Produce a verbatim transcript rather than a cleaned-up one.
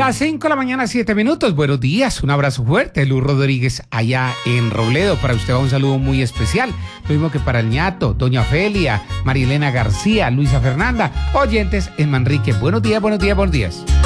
Las cinco de la mañana, siete minutos. Buenos días, un abrazo fuerte. Luz Rodríguez allá en Robledo. Para usted va un saludo muy especial. Lo mismo que para el ñato, doña Felia, Marilena García, Luisa Fernanda, oyentes en Manrique. Buenos días, buenos días, buenos días.